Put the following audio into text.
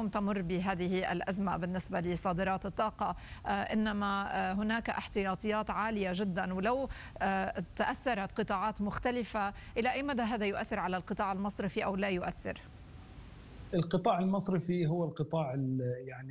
اليوم تمر بهذه الأزمة بالنسبة لصادرات الطاقة، إنما هناك احتياطيات عالية جدا، ولو تأثرت قطاعات مختلفة إلى أي مدى هذا يؤثر على القطاع المصرفي أو لا يؤثر؟ القطاع المصرفي هو القطاع يعني